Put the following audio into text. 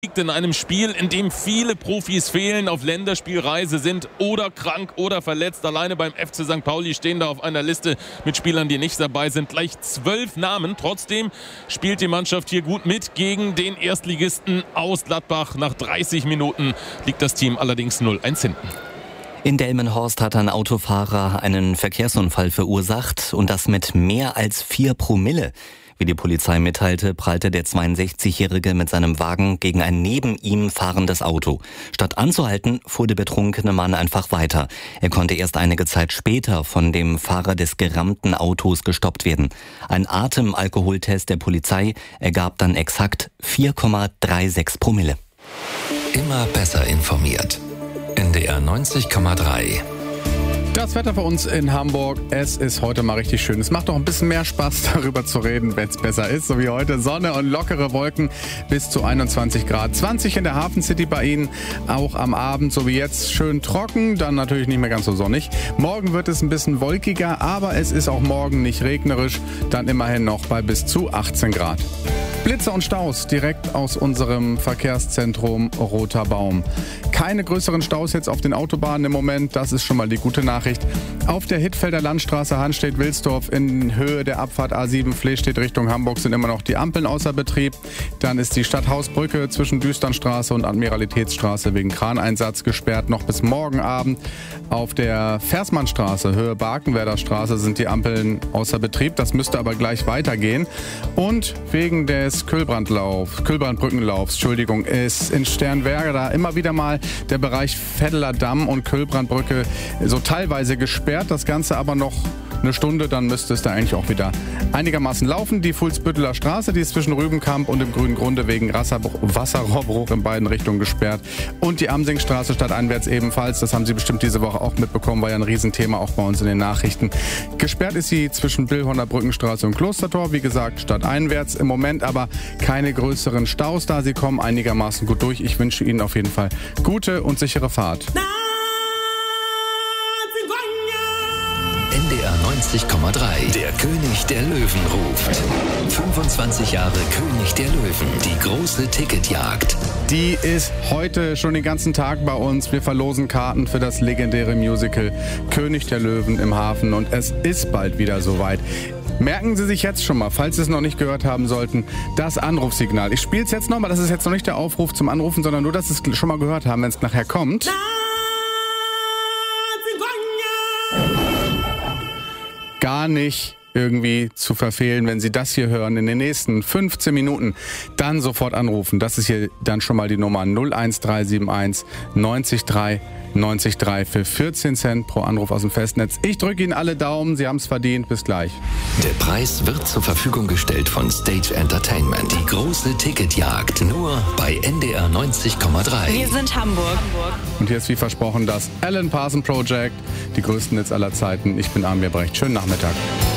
In einem Spiel, in dem viele Profis fehlen, auf Länderspielreise sind oder krank oder verletzt. Alleine beim FC St. Pauli stehen da auf einer Liste mit Spielern, die nicht dabei sind, gleich 12 Namen. Trotzdem spielt die Mannschaft hier gut mit gegen den Erstligisten aus Gladbach. Nach 30 Minuten liegt das Team allerdings 0-1 hinten. In Delmenhorst hat ein Autofahrer einen Verkehrsunfall verursacht und das mit mehr als 4 Promille. Wie die Polizei mitteilte, prallte der 62-Jährige mit seinem Wagen gegen ein neben ihm fahrendes Auto. Statt anzuhalten, fuhr der betrunkene Mann einfach weiter. Er konnte erst einige Zeit später von dem Fahrer des gerammten Autos gestoppt werden. Ein Atemalkoholtest der Polizei ergab dann exakt 4,36 Promille. Immer besser informiert. NDR 90,3. Das Wetter für uns in Hamburg, es ist heute mal richtig schön. Es macht doch ein bisschen mehr Spaß, darüber zu reden, wenn es besser ist. So wie heute, Sonne und lockere Wolken bis zu 21 Grad. 20 in der Hafen City bei Ihnen, auch am Abend, so wie jetzt, schön trocken, dann natürlich nicht mehr ganz so sonnig. Morgen wird es ein bisschen wolkiger, aber es ist auch morgen nicht regnerisch, dann immerhin noch bei bis zu 18 Grad. Blitze und Staus direkt aus unserem Verkehrszentrum Roter Baum. Keine größeren Staus jetzt auf den Autobahnen im Moment, das ist schon mal die gute Nachricht. Auf der Hittfelder Landstraße Hanstedt-Wilsdorf in Höhe der Abfahrt A7 Flehstedt Richtung Hamburg sind immer noch die Ampeln außer Betrieb. Dann ist die Stadthausbrücke zwischen Düsternstraße und Admiralitätsstraße wegen Kraneinsatz gesperrt, noch bis morgen Abend. Auf der Versmannstraße Höhe Barkenwerder Straße sind die Ampeln außer Betrieb, das müsste aber gleich weitergehen. Und wegen des Kühlbrandbrückenlaufs, ist in Sternwerder immer wieder mal der Bereich Veddeler Damm und Kühlbrandbrücke so teilweise gesperrt. Das Ganze aber noch eine Stunde, dann müsste es da eigentlich auch wieder einigermaßen laufen. Die Fuhlsbütteler Straße, die ist zwischen Rübenkamp und dem Grünen Grunde wegen Wasserrohrbruch in beiden Richtungen gesperrt. Und die Amsingstraße stadteinwärts ebenfalls. Das haben Sie bestimmt diese Woche auch mitbekommen, war ja ein Riesenthema auch bei uns in den Nachrichten. Gesperrt ist sie zwischen Billhorner Brückenstraße und Klostertor. Wie gesagt, stadteinwärts im Moment, aber keine größeren Staus da. Sie kommen einigermaßen gut durch. Ich wünsche Ihnen auf jeden Fall gute und sichere Fahrt. NDR 90,3. Der König der Löwen ruft. 25 Jahre König der Löwen. Die große Ticketjagd. Die ist heute schon den ganzen Tag bei uns. Wir verlosen Karten für das legendäre Musical König der Löwen im Hafen. Und es ist bald wieder soweit. Merken Sie sich jetzt schon mal, falls Sie es noch nicht gehört haben sollten, das Anrufsignal. Ich spiele es jetzt nochmal. Das ist jetzt noch nicht der Aufruf zum Anrufen, sondern nur, dass Sie es schon mal gehört haben, wenn es nachher kommt. Gar nicht irgendwie zu verfehlen, wenn Sie das hier hören in den nächsten 15 Minuten, dann sofort anrufen. Das ist hier dann schon mal die Nummer 01371 90 3 90 3 für 14 Cent pro Anruf aus dem Festnetz. Ich drücke Ihnen alle Daumen, Sie haben es verdient. Bis gleich. Der Preis wird zur Verfügung gestellt von Stage Entertainment. Die große Ticketjagd nur bei NDR 90,3. Wir sind Hamburg. Und hier ist wie versprochen das Alan Parsons Project. Die größten Hits aller Zeiten. Ich bin Amir Brecht. Schönen Nachmittag.